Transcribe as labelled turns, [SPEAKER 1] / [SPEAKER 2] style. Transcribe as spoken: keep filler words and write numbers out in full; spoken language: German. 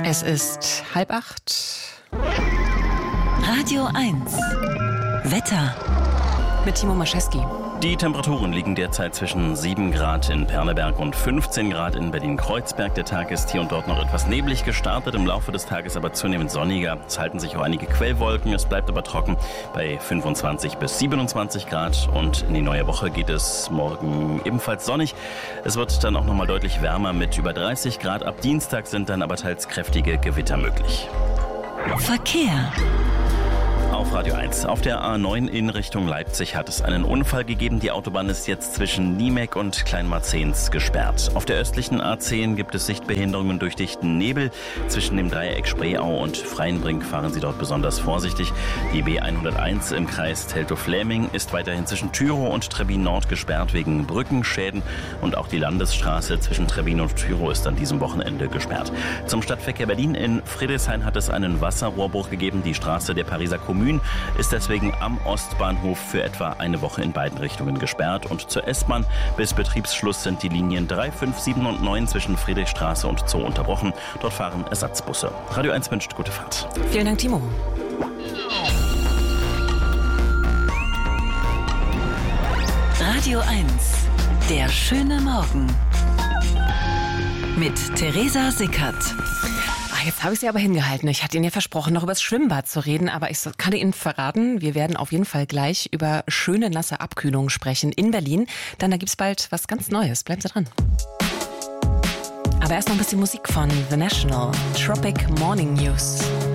[SPEAKER 1] Es ist halb acht.
[SPEAKER 2] Radio eins. Wetter.
[SPEAKER 1] Mit Timo Maschewski.
[SPEAKER 3] Die Temperaturen liegen derzeit zwischen sieben Grad in Perleberg und fünfzehn Grad in Berlin-Kreuzberg. Der Tag ist hier und dort noch etwas neblig gestartet, im Laufe des Tages aber zunehmend sonniger. Es halten sich auch einige Quellwolken, es bleibt aber trocken bei fünfundzwanzig bis siebenundzwanzig Grad. Und in die neue Woche geht es morgen ebenfalls sonnig. Es wird dann auch nochmal deutlich wärmer mit über dreißig Grad. Ab Dienstag sind dann aber teils kräftige Gewitter möglich.
[SPEAKER 2] Verkehr.
[SPEAKER 3] Auf Radio eins. Auf der A neun in Richtung Leipzig hat es einen Unfall gegeben. Die Autobahn ist jetzt zwischen Niemek und Kleinmarzens gesperrt. Auf der östlichen A zehn gibt es Sichtbehinderungen durch dichten Nebel. Zwischen dem Dreieck Spreeau und Freienbrink fahren Sie dort besonders vorsichtig. Die B hunderteins im Kreis Teltow-Fläming ist weiterhin zwischen Tyrow und Trebbin Nord gesperrt wegen Brückenschäden. Und auch die Landesstraße zwischen Trebbin und Tyrow ist an diesem Wochenende gesperrt. Zum Stadtverkehr Berlin in Friedrichshain hat es einen Wasserrohrbruch gegeben. Die Straße der Pariser Kommune ist deswegen am Ostbahnhof für etwa eine Woche in beiden Richtungen gesperrt. Und zur S-Bahn bis Betriebsschluss sind die Linien drei, fünf, sieben und neun zwischen Friedrichstraße und Zoo unterbrochen. Dort fahren Ersatzbusse. Radio eins wünscht gute Fahrt.
[SPEAKER 1] Vielen Dank, Timo.
[SPEAKER 2] Radio eins. Der schöne Morgen. Mit Theresa Sickert.
[SPEAKER 1] Jetzt habe ich Sie aber hingehalten. Ich hatte Ihnen ja versprochen, noch über das Schwimmbad zu reden, aber ich kann Ihnen verraten, wir werden auf jeden Fall gleich über schöne nasse Abkühlung sprechen in Berlin. Dann da gibt es bald was ganz Neues. Bleiben Sie dran. Aber erst noch ein bisschen Musik von The National. Tropic Morning News.